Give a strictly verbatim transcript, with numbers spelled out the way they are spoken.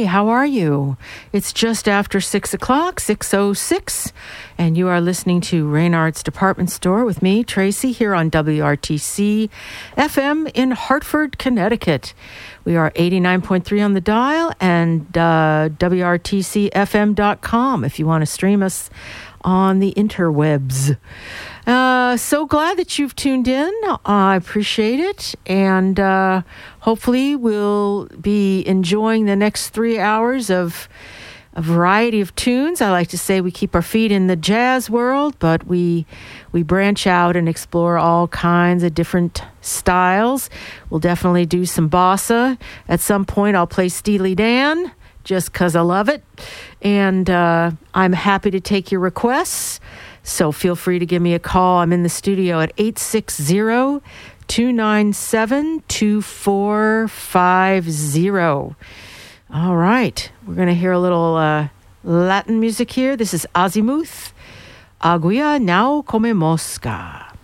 how are you? It's just after six o'clock, six oh six, and you are listening to Raynard's Department Store with me, Tracy, here on W R T C F M in Hartford, Connecticut. We are eighty-nine point three on the dial and uh, W R T C F M dot com if you want to stream us on the interwebs. Uh, so glad that you've tuned in. I appreciate it. And uh, hopefully we'll be enjoying the next three hours of a variety of tunes. I like to say we keep our feet in the jazz world, but we we branch out and explore all kinds of different styles. We'll definitely do some bossa. At some point, I'll play Steely Dan just because I love it. And uh, I'm happy to take your requests. So feel free to give me a call. I'm in the studio at eight six zero, two nine seven, two four five zero. All right. We're going to hear a little uh, Latin music here. This is Azimuth. Aguia now come mosca.